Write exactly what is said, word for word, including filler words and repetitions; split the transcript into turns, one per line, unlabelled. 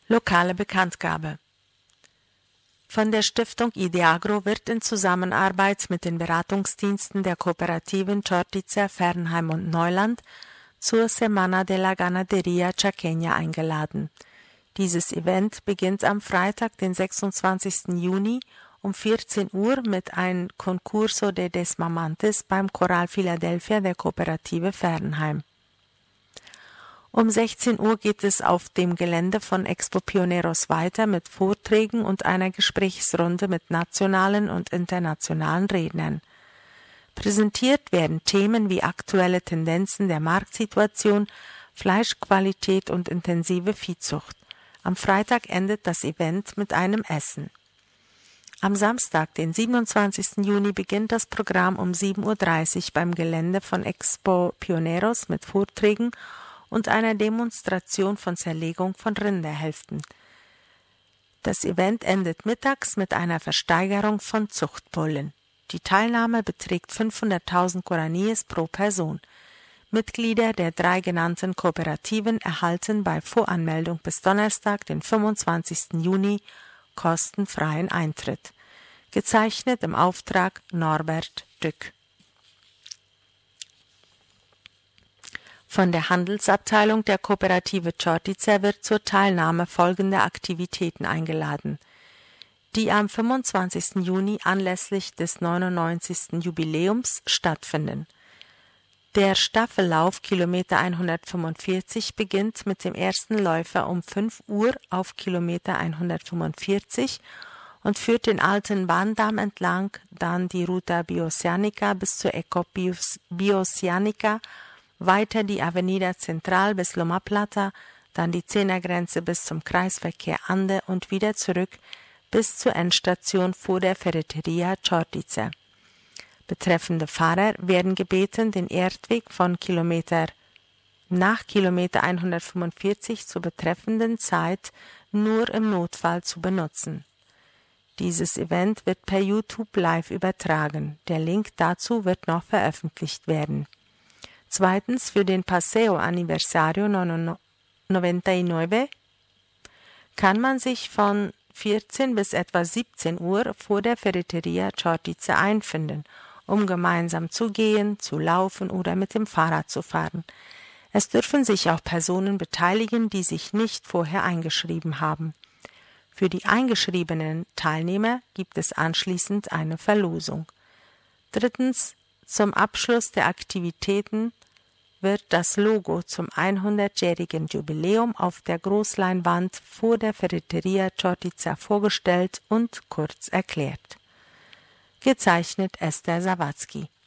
Lokale Bekanntgabe. Von der Stiftung Ideagro wird in Zusammenarbeit mit den Beratungsdiensten der Kooperativen Chortice, Fernheim und Neuland zur Semana de la Ganadería Chaqueña eingeladen. Dieses Event beginnt am Freitag, den sechsundzwanzigsten Juni um vierzehn Uhr mit einem Concurso de Desmamantes beim Choral Philadelphia der Kooperative Fernheim. Um sechzehn Uhr geht es auf dem Gelände von Expo Pioneros weiter mit Vorträgen und einer Gesprächsrunde mit nationalen und internationalen Rednern. Präsentiert werden Themen wie aktuelle Tendenzen der Marktsituation, Fleischqualität und intensive Viehzucht. Am Freitag endet das Event mit einem Essen. Am Samstag, den siebenundzwanzigsten Juni, beginnt das Programm um sieben Uhr dreißig beim Gelände von Expo Pioneros mit Vorträgen und einer Demonstration von Zerlegung von Rinderhälften. Das Event endet mittags mit einer Versteigerung von Zuchtbullen. Die Teilnahme beträgt fünfhunderttausend Guaraníes pro Person. Mitglieder der drei genannten Kooperativen erhalten bei Voranmeldung bis Donnerstag, den fünfundzwanzigsten Juni, kostenfreien Eintritt. Gezeichnet im Auftrag Norbert Dück. Von der Handelsabteilung der Kooperative Chortice wird zur Teilnahme folgender Aktivitäten eingeladen, die am fünfundzwanzigsten Juni anlässlich des neunundneunzigsten Jubiläums stattfinden. Der Staffellauf Kilometer hundertfünfundvierzig beginnt mit dem ersten Läufer um fünf Uhr auf Kilometer hundertfünfundvierzig und führt den alten Bahndamm entlang, dann die Ruta Bioceanica bis zur Eco Bioceanica, weiter die Avenida Central bis Loma Plata, dann die Zehnergrenze bis zum Kreisverkehr Ande und wieder zurück bis zur Endstation vor der Ferreteria Chortice. Betreffende Fahrer werden gebeten, den Erdweg von Kilometer nach Kilometer hundertfünfundvierzig zur betreffenden Zeit nur im Notfall zu benutzen. Dieses Event wird per YouTube live übertragen. Der Link dazu wird noch veröffentlicht werden. Zweitens, für den Paseo Aniversario neunundneunzig kann man sich von vierzehn bis etwa siebzehn Uhr vor der Ferreteria Chortice einfinden, um gemeinsam zu gehen, zu laufen oder mit dem Fahrrad zu fahren. Es dürfen sich auch Personen beteiligen, die sich nicht vorher eingeschrieben haben. Für die eingeschriebenen Teilnehmer gibt es anschließend eine Verlosung. Drittens, zum Abschluss der Aktivitäten wird das Logo zum hundertjährigen Jubiläum auf der Großleinwand vor der Ferreteria Chortice vorgestellt und kurz erklärt. Gezeichnet Esther Sawatzki.